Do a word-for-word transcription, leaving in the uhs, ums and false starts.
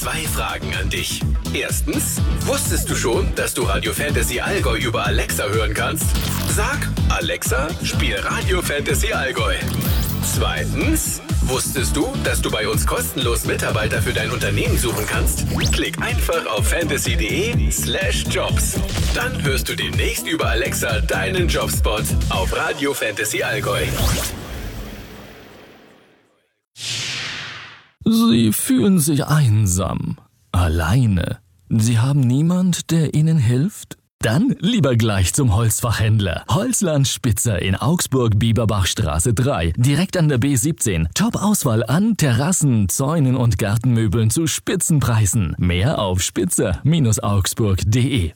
zwei Fragen an dich. Erstens, wusstest du schon, dass du Radio Fantasy Allgäu über Alexa hören kannst? Sag, Alexa, spiel Radio Fantasy Allgäu. Zweitens, wusstest du, dass du bei uns kostenlos Mitarbeiter für dein Unternehmen suchen kannst? Klick einfach auf fantasy.de slash jobs. Dann hörst du demnächst über Alexa deinen Jobspot auf Radio Fantasy Allgäu. Sie fühlen sich einsam, alleine. Sie haben niemand, der Ihnen hilft? Dann lieber gleich zum Holzfachhändler. Holzland Spitzer in Augsburg-Bieberbachstraße drei, direkt an der B siebzehn. Top-Auswahl an Terrassen, Zäunen und Gartenmöbeln zu Spitzenpreisen. Mehr auf spitzer Bindestrich augsburg punkt de.